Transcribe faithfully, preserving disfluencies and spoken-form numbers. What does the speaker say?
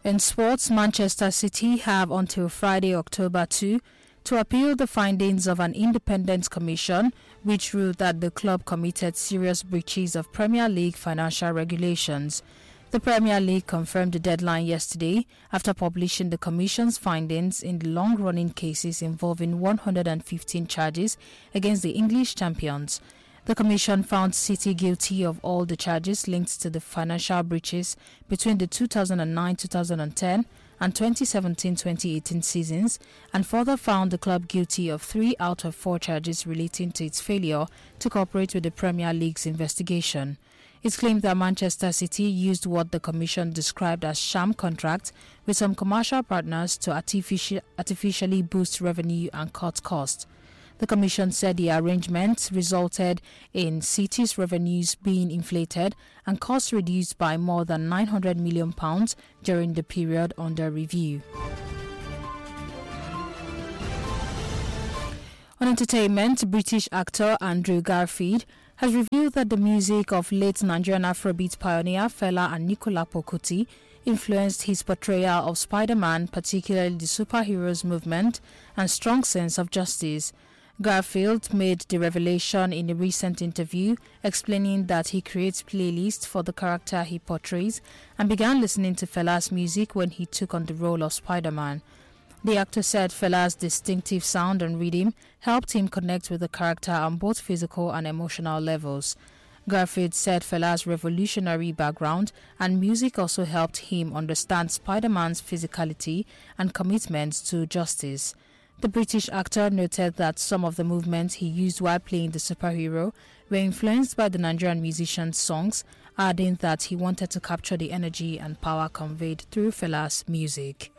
In sports, Manchester City have until Friday, October second, to appeal the findings of an independent commission which ruled that the club committed serious breaches of Premier League financial regulations. The Premier League confirmed the deadline yesterday after publishing the commission's findings in the long-running cases involving one hundred fifteen charges against the English champions. The commission found City guilty of all the charges linked to the financial breaches between the two thousand nine to two thousand ten and twenty seventeen twenty eighteen seasons, and further found the club guilty of three out of four charges relating to its failure to cooperate with the Premier League's investigation. It claimed that Manchester City used what the commission described as sham contracts with some commercial partners to artifici- artificially boost revenue and cut costs. The commission said the arrangement resulted in City's revenues being inflated and costs reduced by more than nine hundred million pounds during the period under review. On entertainment, British actor Andrew Garfield has revealed that the music of late Nigerian Afrobeat pioneer Fela Anikulapo Kuti influenced his portrayal of Spider-Man, particularly the superheroes movement and strong sense of justice. Garfield made the revelation in a recent interview, explaining that he creates playlists for the character he portrays and began listening to Fela's music when he took on the role of Spider-Man. The actor said Fela's distinctive sound and rhythm helped him connect with the character on both physical and emotional levels. Garfield said Fela's revolutionary background and music also helped him understand Spider-Man's physicality and commitment to justice. The British actor noted that some of the movements he used while playing the superhero were influenced by the Nigerian musician's songs, adding that he wanted to capture the energy and power conveyed through Fela's music.